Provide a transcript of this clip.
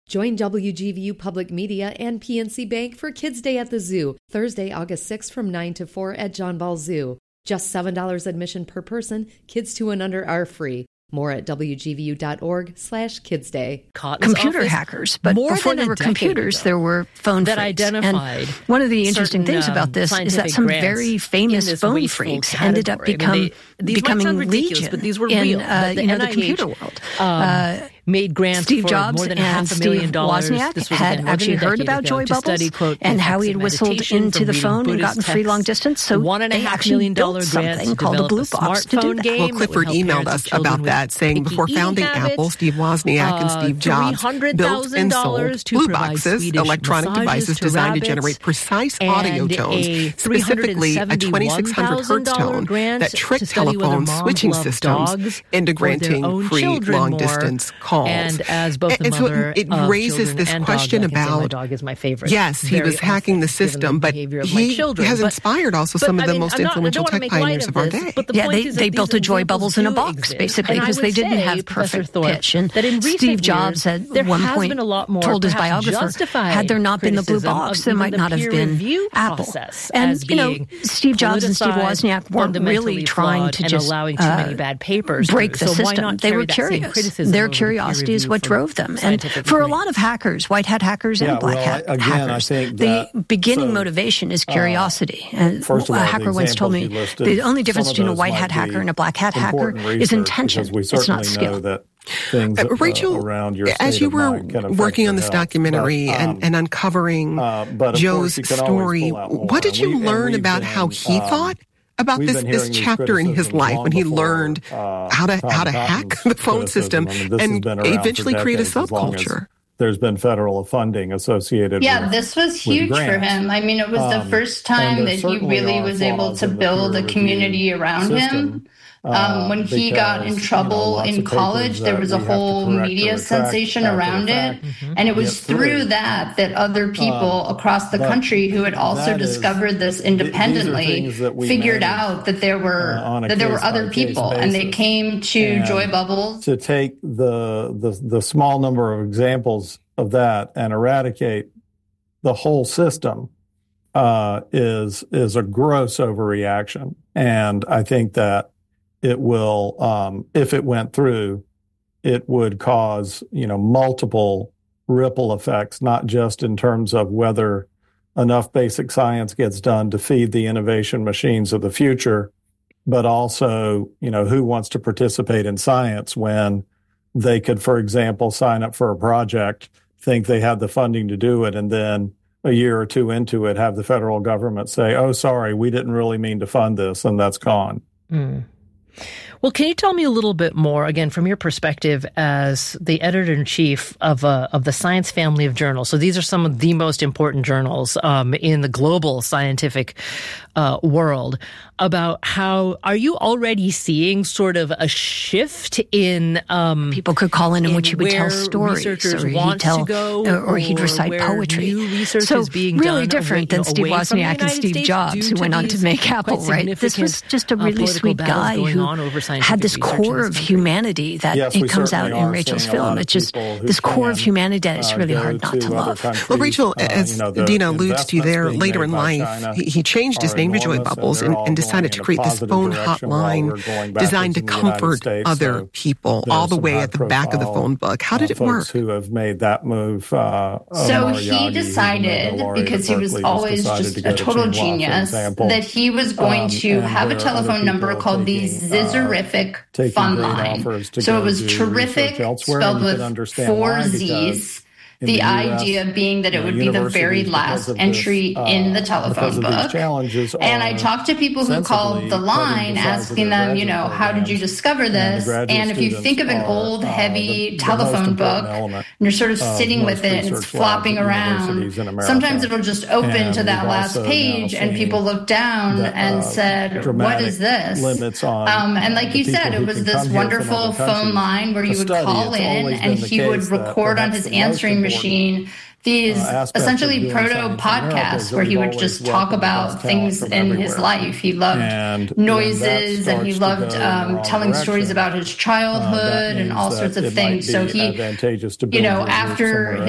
Join WGVU Public Media and PNC Bank for Kids Day at the Zoo, Thursday, August 6th from 9 to 4 at John Ball Zoo. Just $7 admission per person. Kids 2 and under are free. More at wgvu.org/kidsday. Computer hackers, but before there were computers, there were phone that freaks. Identified. And one of the interesting things about this is that some very famous phone freaks ended up becoming legion but these were in real. the computer world. Made grants Steve for Jobs more than and $500,000. Steve Wozniak had actually heard about joy bubbles and how he had whistled into the phone and gotten free long distance. So $1.5 million built something called a blue box to do that. Well, Clifford emailed us about that, saying before founding Apple, Steve Wozniak and Steve Jobs built and sold blue boxes, electronic devices designed to generate precise audio tones, specifically a 2600 hertz tone that tricked telephone switching systems into granting free long-distance calls. And as both the mother it raises this question about, my dog is my favorite. Yes, he was hacking the system, but he has inspired also some of the most influential tech pioneers of our day. Yeah, they built a joy bubbles in a box, basically, because they didn't have perfect pitch. And Steve Jobs at one point told his biographer, had there not been the blue box, there might not have been Apple. And, Steve Jobs and Steve Wozniak weren't really trying to just break the system. They were curious. Their curiosity is what drove them. And for a lot of hackers, white hat hackers and black hat hackers, the beginning motivation is curiosity. And a hacker once told me the only difference between a white hat hacker and a black hat hacker is intention. It's not skill. Rachel, as you were working on this documentary and uncovering Joe's story, what did you learn about how he thought about this chapter in his life when he learned how to hack the phone system and eventually create a subculture? There's been federal funding associated with this was huge for him. I mean, it was the first time that he really was able to build a community around him. When he got in trouble in college, there was a whole media sensation around it. And it was through that other people across the country who had also discovered this independently figured out that there were other people. And they came to Joy Bubbles. To take the small number of examples of that and eradicate the whole system is a gross overreaction. And I think that it will, if it went through, it would cause, multiple ripple effects, not just in terms of whether enough basic science gets done to feed the innovation machines of the future, but also, who wants to participate in science when they could, for example, sign up for a project, think they had the funding to do it, and then a year or two into it, have the federal government say, oh, sorry, we didn't really mean to fund this, and that's gone. Mm. Well, can you tell me a little bit more, again, from your perspective as the editor-in-chief of the Science family of journals? So these are some of the most important journals in the global scientific world. About how are you already seeing sort of a shift in people could call in which he would tell stories, or he'd recite poetry. So really different than Steve Wozniak and Steve Jobs, who went on to make Apple. Right? This was just a really sweet guy who had this core of humanity that it comes out in Rachel's film. It's just this core of humanity that is really hard not to love. Well, Rachel, as Dina alludes to there, later in life, he changed his name to Joy Bubbles and decided to create this phone hotline designed to comfort other people all the way at the back of the phone book. How did it work? Who have made that move? So he decided, because he was always just a total genius, that he was going to have a telephone number called the Zizzerific Fun Line. So it was terrific, spelled with 4 Z's. The idea being that it would be the very last entry in the telephone book. And I talked to people who called the line asking them, how did you discover this? And if you think of an old, heavy telephone book, and you're sort of sitting with it and it's flopping around, sometimes it'll just open to that last page and people look down and said, what is this? And like you said, it was this wonderful phone line where you would call in and he would record on his answering machine these essentially proto-podcasts where he would just talk about things in his life. He loved noises and he loved telling stories about his childhood and all sorts of things. So he, after